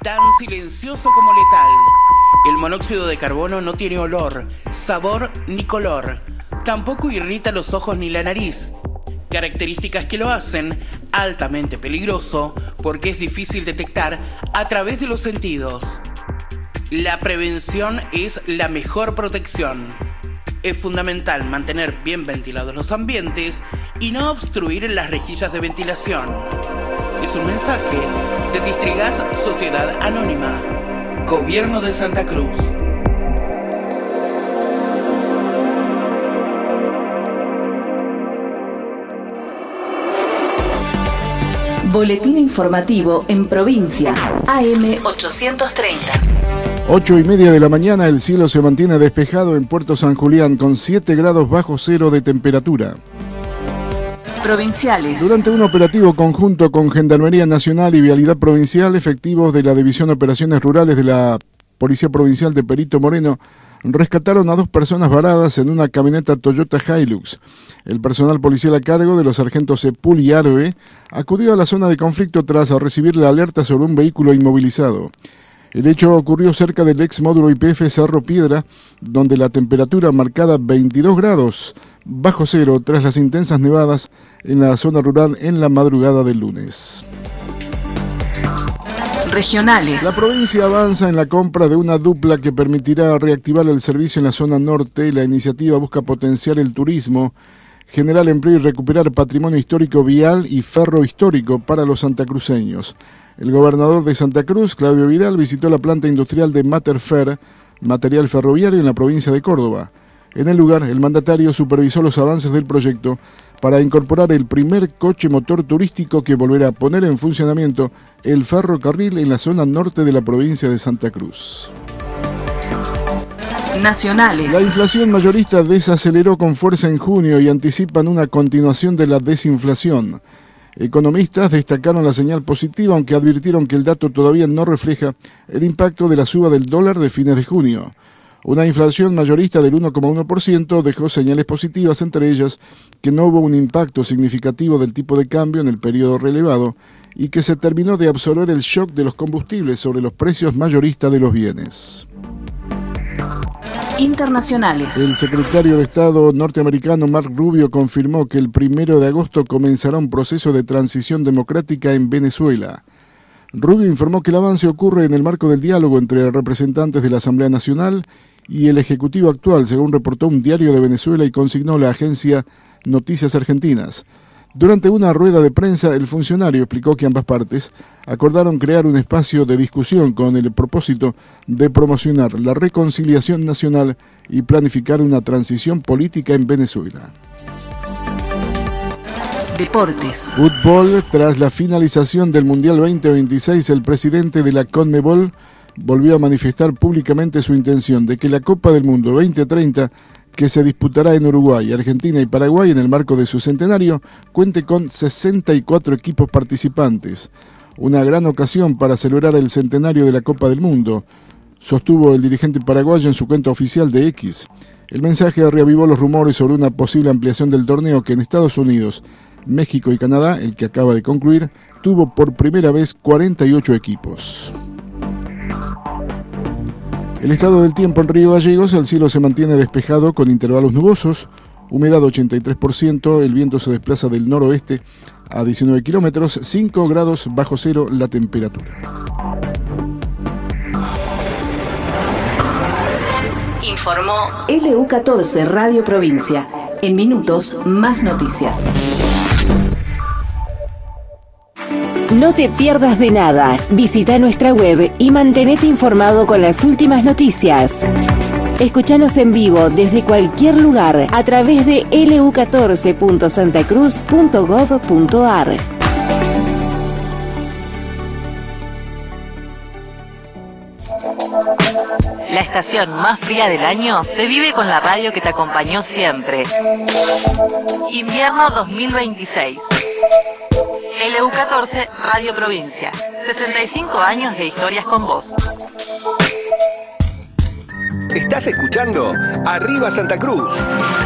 tan silencioso como letal. El monóxido de carbono no tiene olor, sabor ni color. Tampoco irrita los ojos ni la nariz. Características que lo hacen altamente peligroso porque es difícil detectar a través de los sentidos. La prevención es la mejor protección. Es fundamental mantener bien ventilados los ambientes y no obstruir las rejillas de ventilación. Es un mensaje de Distrigas Sociedad Anónima, Gobierno de Santa Cruz. Boletín informativo en provincia, AM 830. 8:30 de la mañana, el cielo se mantiene despejado en Puerto San Julián con 7 grados bajo cero de temperatura. Provinciales. Durante un operativo conjunto con Gendarmería Nacional y Vialidad Provincial, efectivos de la División de Operaciones Rurales de la Policía Provincial de Perito Moreno rescataron a 2 personas varadas en una camioneta Toyota Hilux. El personal policial a cargo de los sargentos Sepul y Arbe acudió a la zona de conflicto tras recibir la alerta sobre un vehículo inmovilizado. El hecho ocurrió cerca del ex módulo YPF Cerro Piedra, donde la temperatura marcada 22 grados bajo cero tras las intensas nevadas en la zona rural en la madrugada del lunes. Regionales. La provincia avanza en la compra de una dupla que permitirá reactivar el servicio en la zona norte. La iniciativa busca potenciar el turismo, generar empleo y recuperar patrimonio histórico vial y ferrohistórico para los santacruceños. El gobernador de Santa Cruz, Claudio Vidal, visitó la planta industrial de Materfer, material ferroviario, en la provincia de Córdoba. En el lugar, el mandatario supervisó los avances del proyecto para incorporar el primer coche motor turístico que volverá a poner en funcionamiento el ferrocarril en la zona norte de la provincia de Santa Cruz. Nacionales. La inflación mayorista desaceleró con fuerza en junio y anticipan una continuación de la desinflación. Economistas destacaron la señal positiva, aunque advirtieron que el dato todavía no refleja el impacto de la suba del dólar de fines de junio. Una inflación mayorista del 1,1% dejó señales positivas, entre ellas que no hubo un impacto significativo del tipo de cambio en el periodo relevado y que se terminó de absorber el shock de los combustibles sobre los precios mayoristas de los bienes. Internacionales. El secretario de Estado norteamericano Mark Rubio confirmó que el 1 de agosto comenzará un proceso de transición democrática en Venezuela. Rubio informó que el avance ocurre en el marco del diálogo entre representantes de la Asamblea Nacional y el Ejecutivo actual, según reportó un diario de Venezuela y consignó la agencia Noticias Argentinas. Durante una rueda de prensa, el funcionario explicó que ambas partes acordaron crear un espacio de discusión con el propósito de promocionar la reconciliación nacional y planificar una transición política en Venezuela. Deportes. Fútbol. Tras la finalización del Mundial 2026, el presidente de la CONMEBOL volvió a manifestar públicamente su intención de que la Copa del Mundo 2030, que se disputará en Uruguay, Argentina y Paraguay en el marco de su centenario, cuente con 64 equipos participantes. Una gran ocasión para celebrar el centenario de la Copa del Mundo, sostuvo el dirigente paraguayo en su cuenta oficial de X. El mensaje reavivó los rumores sobre una posible ampliación del torneo que en Estados Unidos, México y Canadá, el que acaba de concluir, tuvo por primera vez 48 equipos. El estado del tiempo en Río Gallegos: el cielo se mantiene despejado con intervalos nubosos, humedad 83%, el viento se desplaza del noroeste a 19 kilómetros, 5 grados bajo cero la temperatura. Informó LU14 Radio Provincia. En minutos, más noticias. No te pierdas de nada. Visita nuestra web y mantenete informado con las últimas noticias. Escúchanos en vivo desde cualquier lugar a través de lu14.santacruz.gov.ar. La estación más fría del año se vive con la radio que te acompañó siempre. Invierno 2026. LU14 Radio Provincia. 65 años de historias con vos. Estás escuchando Arriba Santa Cruz.